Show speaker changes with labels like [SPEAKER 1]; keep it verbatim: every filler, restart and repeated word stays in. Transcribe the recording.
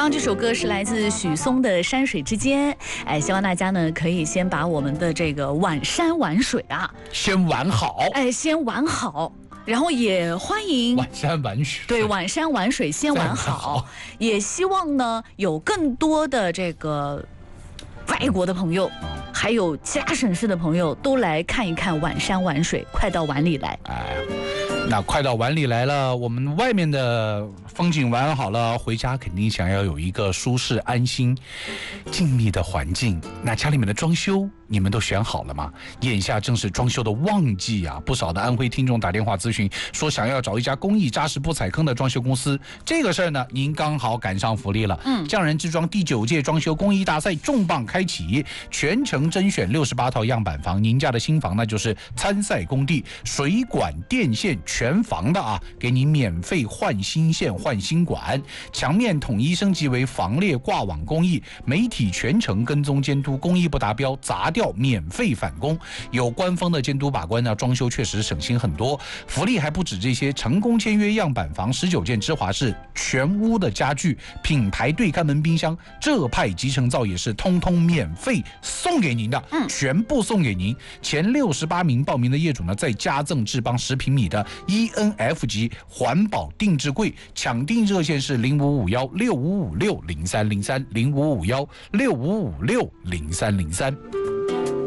[SPEAKER 1] 刚刚这首歌是来自许嵩的《山水之间》，哎，希望大家呢可以先把我们的这个玩山玩水啊，
[SPEAKER 2] 先玩好，
[SPEAKER 1] 哎，先玩好。然后也欢迎
[SPEAKER 2] 玩山玩水，
[SPEAKER 1] 对，玩山玩水先玩好，好也希望呢有更多的这个外国的朋友，还有其他省市的朋友都来看一看玩山玩水，快到碗里来。
[SPEAKER 2] 哎，那快到碗里来了，我们外面的风景玩好了，回家肯定想要有一个舒适、安心、静谧的环境。那家里面的装修，你们都选好了吗？眼下正是装修的旺季啊！不少的安徽听众打电话咨询，说想要找一家工艺扎实、不踩坑的装修公司。这个事儿呢，您刚好赶上福利了。嗯，匠人之装第九届装修工艺大赛重磅开启，全程甄选六十八套样板房，您家的新房呢就是参赛工地，水管、电线全房的啊，给你免费换新线、换新管，墙面统一升级为防裂挂网工艺，媒体全程跟踪监督，工艺不达标砸掉免费返工，有官方的监督把关呢，装修确实省心很多。福利还不止这些，成功签约样板房十九件芝华士全屋的家具，品牌对看门冰箱，浙派集成灶也是通通免费送给您的，嗯，全部送给您。前六十八名报名的业主呢，再加赠智邦十平米的 E N F 级环保定制柜，抢订热线是零五五幺六五五六零三零三零五五幺六五五六零三零三。